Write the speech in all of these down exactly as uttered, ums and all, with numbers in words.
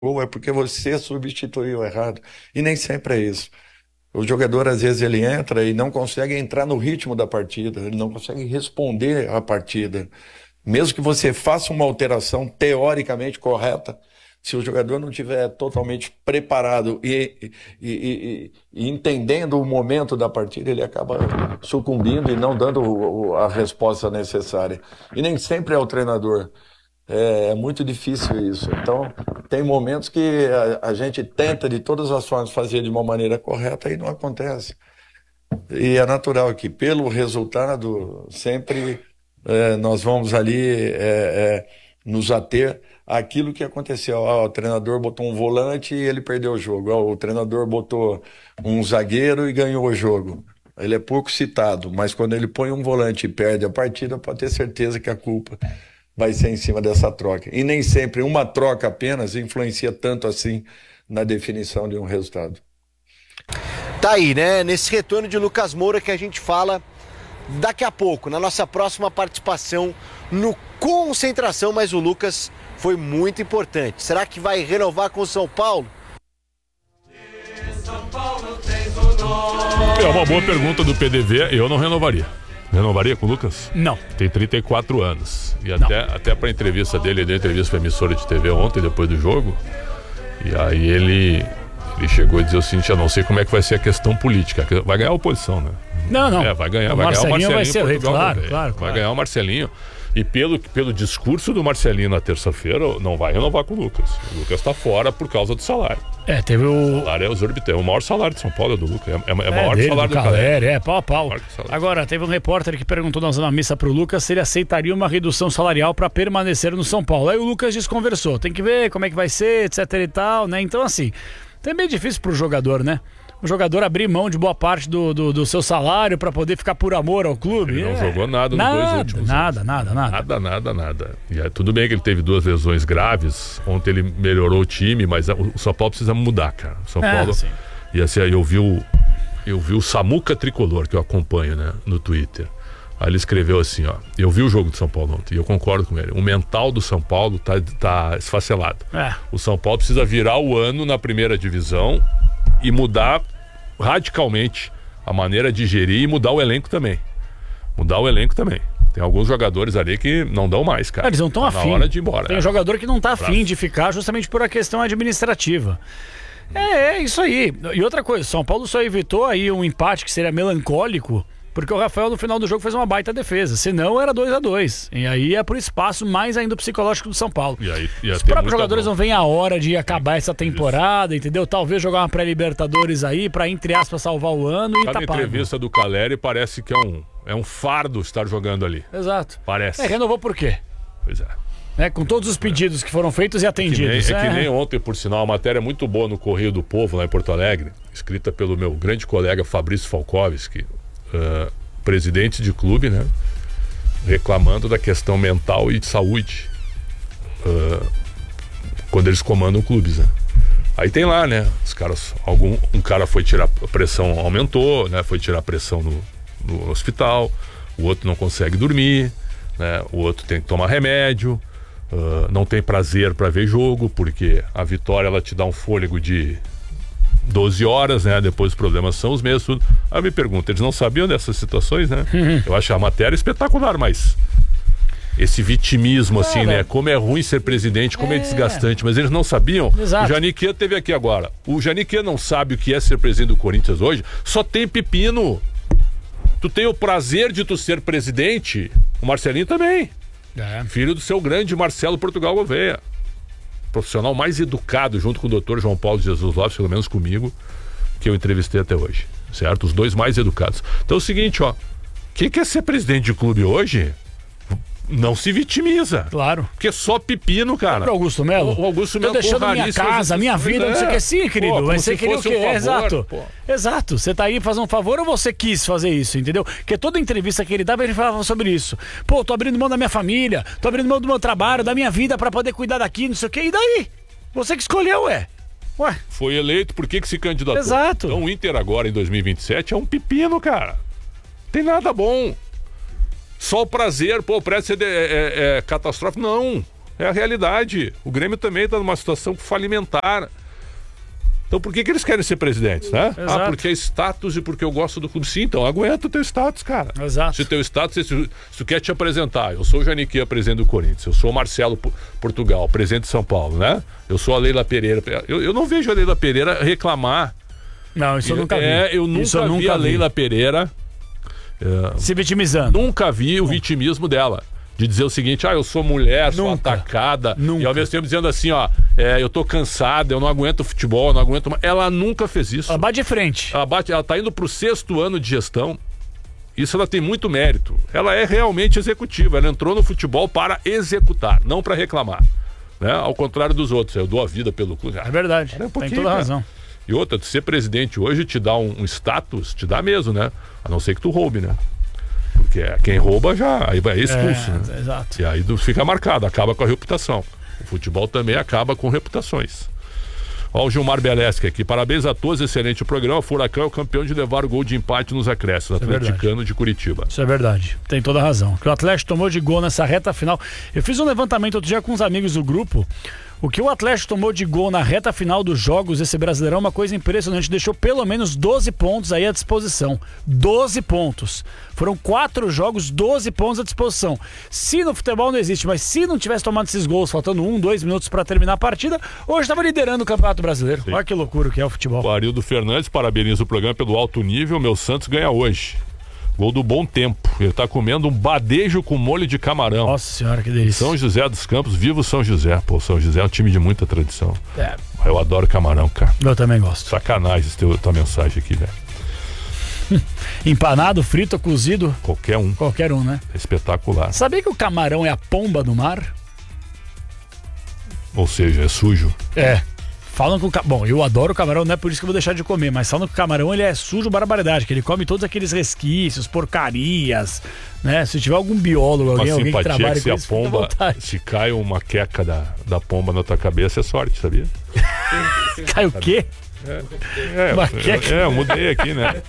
gol é porque você substituiu errado. E nem sempre é isso. O jogador, às vezes, ele entra e não consegue entrar no ritmo da partida, ele não consegue responder à partida. Mesmo que você faça uma alteração teoricamente correta, se o jogador não estiver totalmente preparado e, e, e, e entendendo o momento da partida, ele acaba sucumbindo e não dando o- a resposta necessária. E nem sempre é o treinador. É, é muito difícil isso. Então, tem momentos que a, a gente tenta de todas as formas fazer de uma maneira correta e não acontece. E é natural que, pelo resultado, sempre é, nós vamos ali é, é, nos ater àquilo que aconteceu. Ah, o treinador botou um volante e ele perdeu o jogo. Ah, o treinador botou um zagueiro e ganhou o jogo. Ele é pouco citado, mas quando ele põe um volante e perde a partida, pode ter certeza que a culpa vai ser em cima dessa troca. E nem sempre uma troca apenas influencia tanto assim na definição de um resultado. Tá aí, né? Nesse retorno de Lucas Moura que a gente fala daqui a pouco, na nossa próxima participação no Concentração, mas o Lucas foi muito importante. Será que vai renovar com o São Paulo? É uma boa pergunta do P D V, eu não renovaria. Renovaria com o Lucas? Não. Tem trinta e quatro anos. E até, até pra entrevista dele, ele deu entrevista pra emissora de T V ontem, depois do jogo. E aí ele, ele chegou e disse o seguinte: eu não sei como é que vai ser a questão política. Vai ganhar a oposição, né? Não, não. É, vai ganhar, o vai ganhar o Marcelinho Marcelinho. vai ser o rei, Portugal, claro, vai, claro, vai claro. ganhar o Marcelinho. E pelo, pelo discurso do Marcelinho na terça-feira, não vai renovar com o Lucas. O Lucas tá fora por causa do salário. É, teve o... O salário é exorbitante. O maior salário de São Paulo é do Lucas. É, é, é É, maior dele, salário do do Caleri, é, pau a pau. Maior que o salário. Agora, teve um repórter que perguntou na Zona Missa pro Lucas se ele aceitaria uma redução salarial para permanecer no São Paulo. Aí o Lucas desconversou. Tem que ver como é que vai ser, etc e tal, né? Então, assim, é meio difícil pro jogador, né? O jogador abrir mão de boa parte do, do, do seu salário para poder ficar por amor ao clube. Ele não é. jogou nada nos nada, dois últimos Nada, anos. nada, nada. Nada, nada, nada. E é, tudo bem que ele teve duas lesões graves. Ontem ele melhorou o time, mas a- o São Paulo precisa mudar, cara. O São É, Paulo. sim. E assim, aí eu vi o. Eu vi o Samuca Tricolor, que eu acompanho, né, no Twitter. Aí ele escreveu assim, ó. Eu vi o jogo do São Paulo ontem e eu concordo com ele. O mental do São Paulo tá, tá esfacelado. É. O São Paulo precisa virar o ano na primeira divisão e mudar radicalmente a maneira de gerir e mudar o elenco também. Mudar o elenco também. Tem alguns jogadores ali que não dão mais, cara. Eles não estão Tá afim. na hora de ir embora. Tem é. jogador que não tá Pra- afim de ficar justamente por a questão administrativa. É, é isso aí. E outra coisa, São Paulo só evitou aí um empate que seria melancólico, porque o Rafael no final do jogo fez uma baita defesa. Senão era dois a dois. E aí é por espaço mais ainda psicológico do São Paulo. E aí, ia Os ter próprios muita jogadores não bronca. veem a hora de acabar essa temporada, entendeu? Talvez jogar uma pré-libertadores aí pra, entre aspas, salvar o ano e Cada tá pago. entrevista do Caleri parece que é um, é um fardo estar jogando ali. Exato. Parece. É, renovou por quê? Pois é. Né? Com todos os pedidos que foram feitos e Que nem, atendidos. é que nem ontem, por sinal, uma matéria muito boa no Correio do Povo, lá em Porto Alegre, escrita pelo meu grande colega Fabrício Falkovski, uh, presidente de clube, né? Reclamando da questão mental e de saúde uh, quando eles comandam clubes, né? Aí tem lá, né? Os caras, algum, um cara foi tirar a pressão, aumentou, né? Foi tirar a pressão no, no hospital, o outro não consegue dormir, né? O outro tem que tomar remédio, uh, não tem prazer para ver jogo, porque a vitória ela te dá um fôlego de doze horas, né? Depois os problemas são os mesmos, tudo. Aí eu me pergunto, eles não sabiam dessas situações, né? Eu acho a matéria espetacular, mas esse vitimismo, assim, É, né? velho. Como é ruim ser presidente, como é, É. desgastante, mas eles não sabiam. Exato. O Janiquet teve aqui agora. O Janiquet não sabe o que é ser presidente do Corinthians hoje, só tem pepino. Tu tem o prazer de tu ser presidente, o Marcelinho também. É. Filho do seu grande Marcelo Portugal Gouveia. Profissional mais educado, junto com o doutor João Paulo de Jesus Lopes, pelo menos comigo, que eu entrevistei até hoje. Certo? Os dois mais educados. Então é o seguinte, ó. Quem quer ser presidente de clube hoje, não se vitimiza. Claro. Porque é só pepino, cara. Pro Augusto Melo? O Augusto Melo, Tô deixando pô, minha raríssimas casa, minha exceções, vida, não sei o é. que. Sim, querido. Pô, Vai como ser se querer o fosse quê? um favor, Exato. pô. Exato. Você tá aí fazer um favor ou você quis fazer isso, entendeu? Porque toda entrevista que ele dava, ele falava sobre isso. Pô, tô abrindo mão da minha família, tô abrindo mão do meu trabalho, da minha vida pra poder cuidar daqui, não sei o que. E daí? Você que escolheu, ué. Ué. Foi eleito, por que que se candidatou? Exato. Então o Inter agora, em dois mil e vinte e sete, é um pepino, cara. Tem nada bom. Só o prazer, pô, parece ser de- é, é, é catastrófico. Não. É a realidade. O Grêmio também está numa situação falimentar. Então por que, que eles querem ser presidentes, né? Exato. Ah, porque é status e porque eu gosto do clube. Sim, então aguenta o teu status, cara. Exato. Se o teu status, se, se tu quer te apresentar, eu sou o Janiquia, presidente do Corinthians, eu sou o Marcelo P- Portugal, presidente de São Paulo, né? Eu sou a Leila Pereira. Eu, eu não vejo a Leila Pereira reclamar. Não, isso eu nunca vi. É, eu nunca, Isso eu vi nunca a vi. Leila Pereira é, Se vitimizando. nunca vi o vitimismo dela. De dizer o seguinte, ah, eu sou mulher, sou Nunca. atacada. Nunca. E ao mesmo tempo dizendo assim, ó, é, eu tô cansada, eu não aguento futebol, eu não aguento mais. Ela nunca fez isso. Ela bate de frente. Ela, bate, ela tá indo pro sexto ano de gestão. Isso ela tem muito mérito. Ela é realmente executiva. Ela entrou no futebol para executar, não para reclamar. Né? Ao contrário dos outros. Eu dou a vida pelo clube. É verdade. Espera um Tem pouquinho, toda a cara. razão. E outra, tu ser presidente hoje te dá um, um status, te dá mesmo, né? A não ser que tu roube, né? Porque quem rouba já aí vai expulso, É, né? exato. E aí tu fica marcado, acaba com a reputação. O futebol também acaba com reputações. Ó, o Gilmar Beleschi aqui. Parabéns a todos, excelente o programa. O Furacão é o campeão de levar o gol de empate nos acréscimos. É Atleticano de Curitiba. Isso é verdade, tem toda a razão. Que o Atlético tomou de gol nessa reta final. Eu fiz um levantamento outro dia com uns amigos do grupo. O que o Atlético tomou de gol na reta final dos jogos desse Brasileirão é uma coisa impressionante. Deixou pelo menos doze pontos aí à disposição. doze pontos. Foram quatro jogos, doze pontos à disposição. Se no futebol não existe, mas se não tivesse tomado esses gols, faltando um, dois minutos para terminar a partida, hoje estava liderando o Campeonato Brasileiro. Sim. Olha que loucura que é o futebol. O Arildo Fernandes parabeniza o programa pelo alto nível. Meu Santos ganha hoje. Gol do Bom Tempo. Ele tá comendo um badejo com molho de camarão. Nossa senhora, que delícia. São José dos Campos, viva o São José. Pô, São José é um time de muita tradição. É, Eu adoro camarão, cara. eu também gosto. Sacanagem esse teu, tua mensagem aqui, velho. Empanado, frito, cozido, Qualquer um. qualquer um, né? É espetacular. Sabia que o camarão é a pomba do mar? Ou seja, é sujo. É. Falam que o ca... Bom, eu adoro o camarão, não é por isso que eu vou deixar de comer, mas falam que o camarão ele é sujo barbaridade, que ele come todos aqueles resquícios, porcarias, né? Se tiver algum biólogo, Uma alguém, alguém que simpatia trabalhe que se com a isso, fica à pomba, vontade. se cai uma queca da, da pomba na tua cabeça, é sorte, sabia? Cai o quê? É, Uma queca? é, é, eu mudei aqui, né?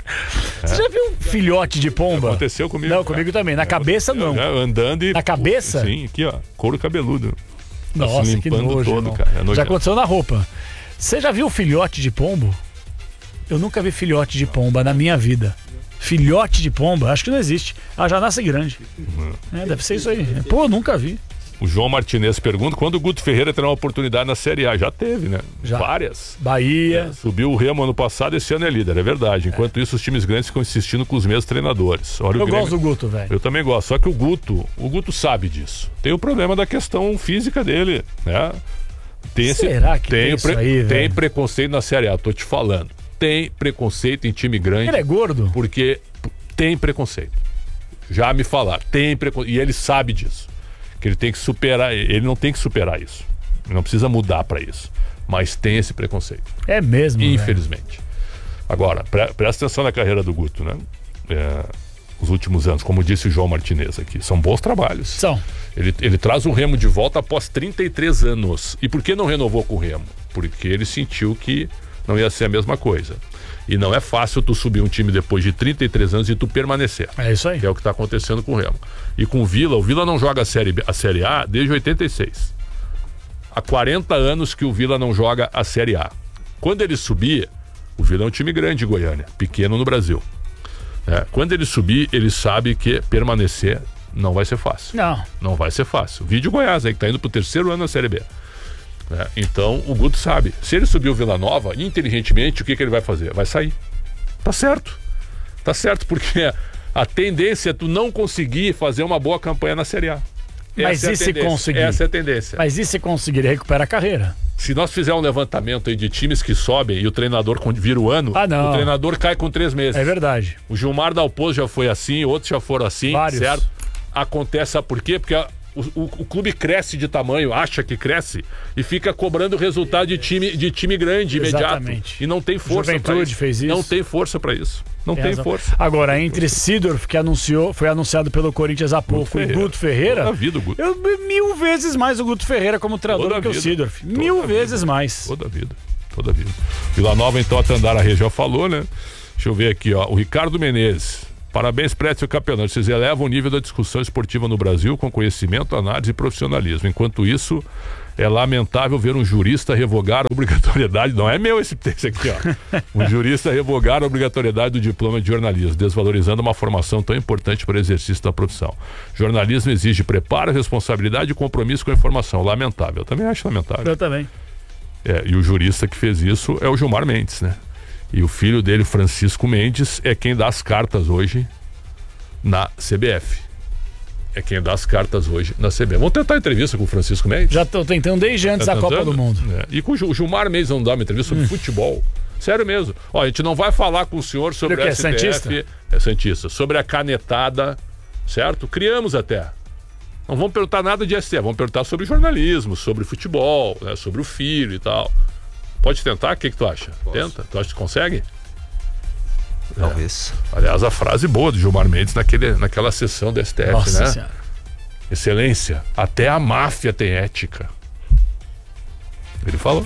Você já viu um filhote de pomba? Aconteceu comigo. Não, cara. comigo também. Na cabeça, não. É, andando e... Na cabeça? Sim, aqui, ó. Couro cabeludo. Tá se Nossa, que limpando nojo, todo, irmão. cara. É Já nojento. aconteceu na roupa. Você já viu filhote de pombo? Eu nunca vi filhote de pomba na minha vida. Filhote de pomba? Acho que não existe. Ela já nasce grande. É, deve ser isso aí. Pô, eu nunca vi. O João Martinez pergunta quando o Guto Ferreira terá uma oportunidade na Série A. Já teve, né? Já. Várias. Bahia. Subiu o Remo ano passado, esse ano é líder, é verdade. Enquanto isso, os times grandes ficam insistindo com os mesmos treinadores. Olha o Eu Grêmio. gosto do Guto, velho. Eu também gosto, só que o Guto, o Guto sabe disso. Tem o problema da questão física dele, né? Tem esse, Será que tem tem, isso pre- aí, tem velho? preconceito na Série A, tô te falando. Tem preconceito em time grande. Ele é gordo? Porque tem preconceito. Já me falaram, tem preconceito. E ele sabe disso. Que ele tem que superar, ele não tem que superar isso. Ele não precisa mudar para isso. Mas tem esse preconceito. É mesmo, velho. Infelizmente. Agora, pre- presta atenção na carreira do Guto, né? É, os últimos anos, como disse o João Martinez aqui, são bons trabalhos. São. Ele, ele traz o Remo de volta após trinta e três anos. E por que não renovou com o Remo? Porque ele sentiu que não ia ser a mesma coisa. E não é fácil tu subir um time depois de trinta e três anos e tu permanecer. É isso aí. Que é o que está acontecendo com o Remo. E com o Vila, o Vila não joga a Série, B, a Série A desde oitenta e seis. Há quarenta anos que o Vila não joga a Série A. Quando ele subir, o Vila é um time grande de Goiânia, pequeno no Brasil. É, quando ele subir, ele sabe que permanecer não vai ser fácil. Não. Não vai ser fácil. Vídeo Goiás aí, que tá indo pro terceiro ano na Série B. É, então, o Guto sabe. Se ele subir o Vila Nova, inteligentemente, o que, que ele vai fazer? Vai sair. Tá certo. Tá certo, porque a tendência é tu não conseguir fazer uma boa campanha na Série A. Mas Essa é a e se tendência. conseguir? Essa é a tendência. Mas e se conseguir? Ele recupera a carreira. Se nós fizermos um levantamento aí de times que sobem e o treinador con- vira o ano, Ah, não. o treinador cai com três meses. É verdade. O Gilmar Dalpozo já foi assim, outros já foram assim, Vários. certo? Acontece, sabe por quê? Porque a- o, o, o clube cresce de tamanho, acha que cresce, e fica cobrando resultado de time, de time grande, imediato. Exatamente. E não tem força pra Juventude isso. fez isso. Não tem força pra isso. Não tem, razão. força. Agora, entre Sidorf, que anunciou, foi anunciado pelo Corinthians há pouco, Ferreira. e Guto Ferreira, Toda a vida, o Guto. eu mil vezes mais o Guto Ferreira como treinador Toda do que o vida. Sidorf. Toda Mil vida. vezes mais. Toda a vida. Toda a vida. Vila Nova, então, a Tandara Reis já falou, né? Deixa eu ver aqui, ó. O Ricardo Menezes. Parabéns, Prédio e Capelão. Vocês elevam o nível da discussão esportiva no Brasil com conhecimento, análise e profissionalismo. Enquanto isso, é lamentável ver um jurista revogar a obrigatoriedade. Não é meu esse texto aqui, ó. Um jurista revogar a obrigatoriedade do diploma de jornalismo, desvalorizando uma formação tão importante para o exercício da profissão. Jornalismo exige preparo, responsabilidade e compromisso com a informação. Lamentável. Eu também acho lamentável. Eu também. É, e o jurista que fez isso é o Gilmar Mendes, né? E o filho dele, Francisco Mendes, é quem dá as cartas hoje na C B F. É quem dá as cartas hoje na C B F. Vamos tentar a entrevista com o Francisco Mendes? Já estou tentando desde antes tá da Copa do Mundo. É. E com o Gilmar Mendes não dá uma entrevista sobre hum. futebol. Sério mesmo. Ó, a gente não vai falar com o senhor sobre o a S T F. É Santista? É Santista. Sobre a canetada, certo? Criamos até. Não vamos perguntar nada de S T F. Vamos perguntar sobre jornalismo, sobre futebol, né? Sobre o filho e tal. Pode tentar? O que, que tu acha? Posso. Tenta? Tu acha que consegue? Talvez. É. Aliás, a frase boa do Gilmar Mendes naquele, naquela sessão do S T F, Nossa, né? Senhora. Excelência, até a máfia tem ética. Ele falou.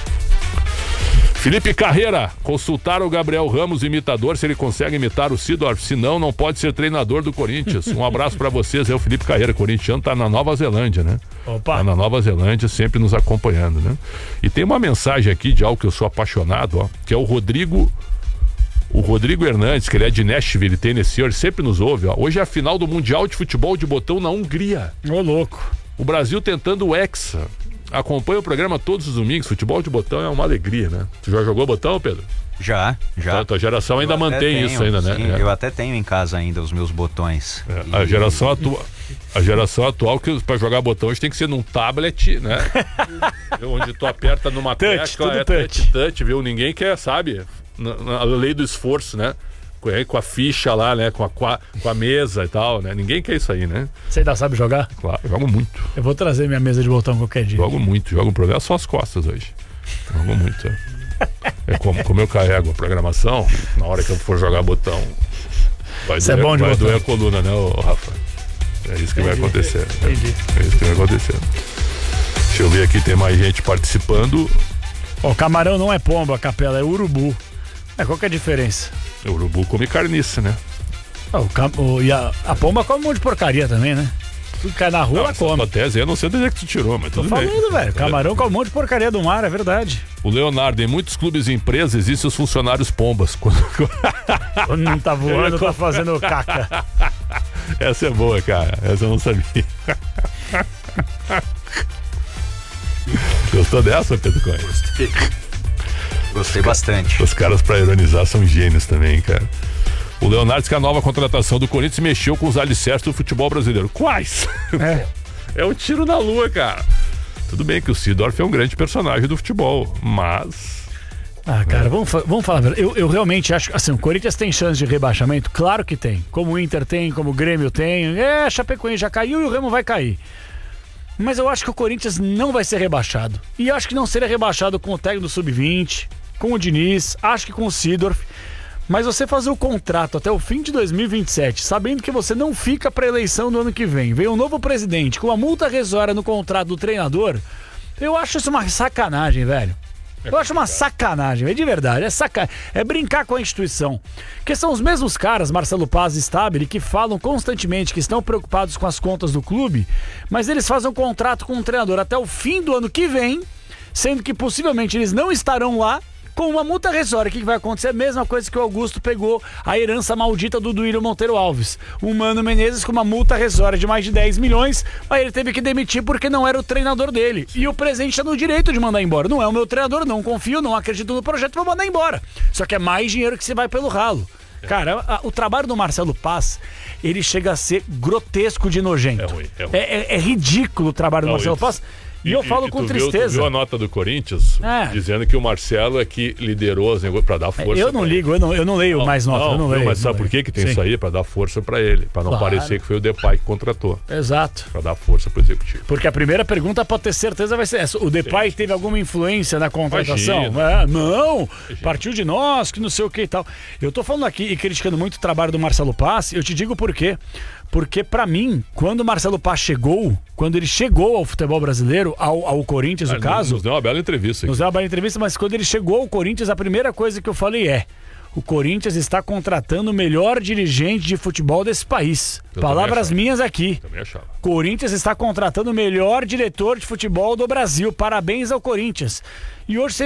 Felipe Carreira, consultar o Gabriel Ramos, imitador, se ele consegue imitar o Seedorf, senão não pode ser treinador do Corinthians. Um abraço pra vocês, é o Felipe Carreira, corintiano, tá na Nova Zelândia, né? Opa. Tá na Nova Zelândia, sempre nos acompanhando, né? E tem uma mensagem aqui de algo que eu sou apaixonado, ó, que é o Rodrigo, o Rodrigo Hernandes, que ele é de Nashville, Tennessee, ele sempre nos ouve, ó. Hoje é a final do Mundial de Futebol de Botão na Hungria. Ô, louco. O Brasil tentando o Hexa. Acompanha o programa todos os domingos. Futebol de botão é uma alegria, né? Tu já jogou botão, Pedro? Já, já. A tua geração ainda eu mantém tenho, isso ainda, né? Sim, É. eu até tenho em casa ainda os meus botões. É. E... A geração atua... A geração atual, que para jogar botão, a gente tem que ser num tablet, né? Onde tu aperta numa touch, tecla, tudo é touch. touch, touch, viu? Ninguém quer, sabe? Na, na lei do esforço, né? Com, aí, com a ficha lá, né? Com a, com a, com a mesa e tal, né? Ninguém quer isso aí, né? Você ainda sabe jogar? Claro, jogo muito. Eu vou trazer minha mesa de botão qualquer dia. Jogo muito, jogo um problema só as costas hoje. Jogo muito. É, é como, como eu carrego a programação, na hora que eu for jogar botão, vai, Isso é doer, bom de vai botão. doer a coluna, né, ô, Rafa? É isso que Entendi. vai acontecer. Entendi. É isso que vai acontecer. Deixa eu ver aqui, tem mais gente participando. Ó, camarão não é pomba, Capela, é urubu. É, qual que é a diferença? O urubu come carniça, né? Ah, o cam... o... E a... a pomba come um monte de porcaria também, né? Tudo que cai na rua, Não, ela essa come. tua tese aí eu não sei de onde é que tu tirou, mas Tô tudo bem. falando, velho. Camarão come um monte de porcaria do mar, é verdade. O Leonardo, em muitos clubes e empresas existem os funcionários pombas. Quando... Quando não tá voando, tá fazendo caca. Essa é boa, cara. Essa eu não sabia. Gostou dessa, Pedro Coelho? Gostei. Gostei bastante. Os caras, pra ironizar, são gênios também, cara. O Leonardo diz que a nova contratação do Corinthians mexeu com os alicerces do futebol brasileiro. Quais? É. É um tiro na lua, cara. Tudo bem que o Seedorf é um grande personagem do futebol, mas... Ah, cara, vamos, fa- vamos falar a verdade. Eu, eu realmente acho que, assim, o Corinthians tem chance de rebaixamento? Claro que tem. Como o Inter tem, como o Grêmio tem. É, a Chapecoense já caiu e o Remo vai cair. Mas eu acho que o Corinthians não vai ser rebaixado. E acho que não seria rebaixado com o técnico do sub vinte, com o Diniz, acho que com o Seedorf. Mas você fazer o contrato até o fim de dois mil e vinte e sete, sabendo que você não fica para a eleição do ano que vem, vem um novo presidente com uma multa rescisória no contrato do treinador, eu acho isso uma sacanagem, velho. Eu acho uma sacanagem, é de verdade, é saca... é brincar com a instituição. Que são os mesmos caras, Marcelo Paz e Stabile, que falam constantemente que estão preocupados com as contas do clube, mas eles fazem um contrato com um treinador até o fim do ano que vem, sendo que possivelmente eles não estarão lá, com uma multa rescisória. O que vai acontecer? A mesma coisa que o Augusto pegou a herança maldita do Duílio Monteiro Alves. O Mano Menezes com uma multa rescisória de mais de dez milhões, aí ele teve que demitir porque não era o treinador dele. E o presidente está no direito de mandar embora. Não é o meu treinador, não confio, não acredito no projeto, vou mandar embora. Só que é mais dinheiro que você vai pelo ralo. Cara, a, o trabalho do Marcelo Paz, ele chega a ser grotesco de nojento. É ruim, é ruim. É, é, é ridículo o trabalho do Não, Marcelo isso. Paz. E, eu falo e com tu tristeza. Viu, tu viu a nota do Corinthians É. dizendo que o Marcelo é que liderou os negócios pra dar força. Eu não pra ligo, eu não, eu não leio ele. mais nota. Não, eu não viu, leio. mas sabe não por leio. que que tem Sim. isso aí? Pra dar força pra ele. Pra não Claro. parecer que foi o Depay que contratou. Exato. Pra dar força pro executivo. Porque a primeira pergunta, pode ter certeza, vai ser essa. O Depay teve alguma influência na contratação? Imagina. É, não, partiu de nós, que não sei o que e tal. Eu tô falando aqui e criticando muito o trabalho do Marcelo Paz, eu te digo por quê. Porque pra mim, quando o Marcelo Paz chegou, quando ele chegou ao futebol brasileiro, ao, ao Corinthians, no Ah, caso... Nos deu uma bela entrevista aqui. Nos deu uma bela entrevista, mas quando ele chegou ao Corinthians, a primeira coisa que eu falei é: O Corinthians está contratando o melhor dirigente de futebol desse país. Eu Palavras também minhas aqui. Também achava. Corinthians está contratando o melhor diretor de futebol do Brasil. Parabéns ao Corinthians. E hoje